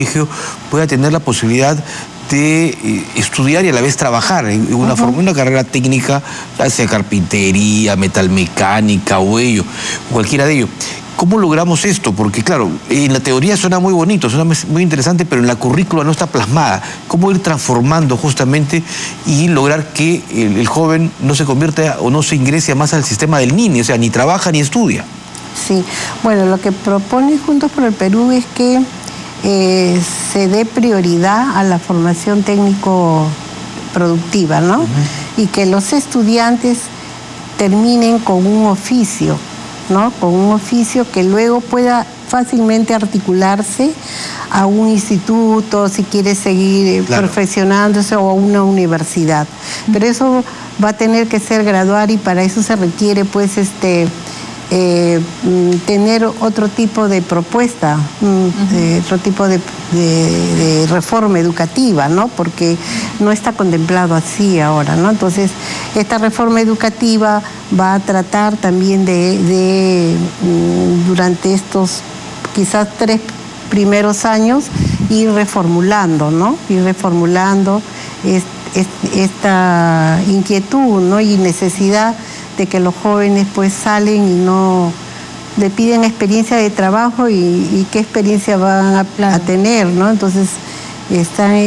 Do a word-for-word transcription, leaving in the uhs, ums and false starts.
pueda tener la posibilidad de eh, estudiar y a la vez trabajar en una, uh-huh. forma, una carrera técnica, ya sea carpintería, metalmecánica o ello, cualquiera de ello. ¿Cómo logramos esto? Porque claro, en la teoría suena muy bonito, suena muy interesante, pero en la currícula no está plasmada. ¿Cómo ir transformando justamente y lograr que el, el joven no se convierta o no se ingrese más al sistema del niño, o sea, ni trabaja ni estudia? Sí, bueno, lo que propone Juntos por el Perú es que eh, se dé prioridad a la formación técnico-productiva, ¿no? Uh-huh. Y que los estudiantes terminen con un oficio, ¿no? Con un oficio que luego pueda fácilmente articularse a un instituto, si quiere seguir claro. perfeccionándose, o a una universidad. Pero eso va a tener que ser gradual y para eso se requiere, pues, este... Eh, tener otro tipo de propuesta, uh-huh. eh, otro tipo de, de, de reforma educativa, ¿no? Porque no está contemplado así ahora, ¿no? Entonces, esta reforma educativa va a tratar también de, de durante estos quizás tres primeros años, ir reformulando, ¿no? Ir reformulando es, es, esta inquietud, ¿no? Y necesidad de que los jóvenes pues salen y no le piden experiencia de trabajo y, y qué experiencia van a, claro. a tener, ¿no? Entonces están